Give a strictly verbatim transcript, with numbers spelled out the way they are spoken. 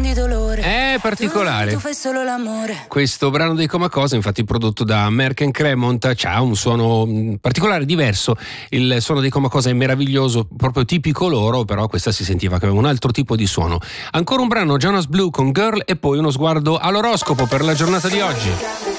di dolore. È particolare. Tu fai solo l'amore. Questo brano dei Coma Cosa, infatti prodotto da Merck and Cremont, ha un suono mh, particolare, diverso. Il suono dei Coma Cosa è meraviglioso, proprio tipico loro, però questa si sentiva che aveva un altro tipo di suono. Ancora un brano, Jonas Blue con Girl, e poi uno sguardo all'oroscopo per la giornata di oggi.